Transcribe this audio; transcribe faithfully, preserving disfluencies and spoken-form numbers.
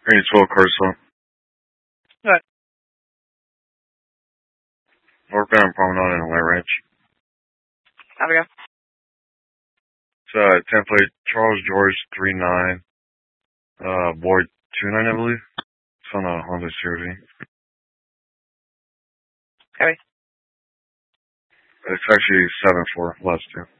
Green twelve Corso. What? Northbound Promenade in White Ranch. Have we go? It's uh, template Charles George three nine, uh, Boyd two nine, I believe. It's on a Honda C R V. Okay. It's actually seven four, last two.